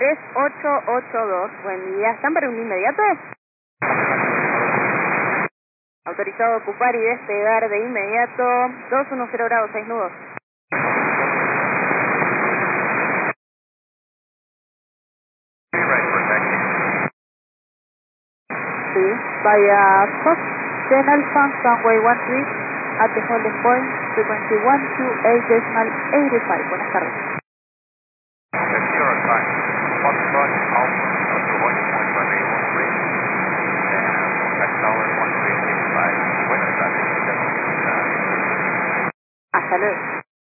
3882. Buen día. ¿Están para un inmediato? Autorizado a ocupar y despegar de inmediato. 210 grados, 6 nudos. Sí, vaya Fox, then Alpha, runway 13, at the holding point, frequency 128.85. Buenas tardes. Hasta luego.